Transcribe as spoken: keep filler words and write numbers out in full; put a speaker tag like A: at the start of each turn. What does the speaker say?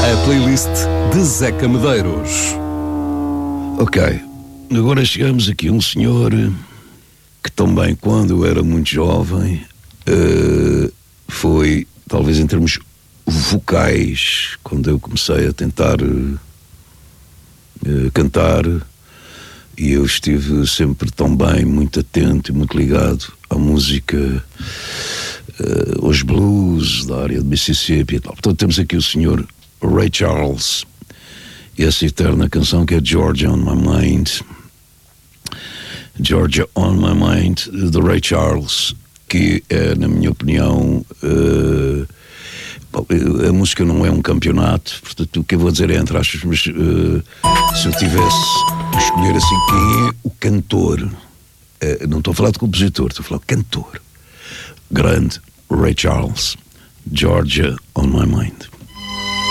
A: A playlist de Zeca Medeiros.
B: Ok, agora chegamos aqui a um senhor que também, quando eu era muito jovem, uh, foi, talvez em termos vocais, quando eu comecei a tentar uh, uh, cantar, e eu estive sempre tão bem, muito atento e muito ligado à música, uh, aos blues da área de Mississippi e tal. Portanto, temos aqui o senhor Ray Charles e essa eterna canção que é Georgia on My Mind. Georgia on My Mind, de Ray Charles, que é, na minha opinião, uh, a música não é um campeonato, portanto o que eu vou dizer é entre aspas, mas uh, se eu tivesse que escolher assim quem é o cantor, uh, não estou a falar de compositor, estou a falar de cantor grande, Ray Charles, Georgia on My Mind.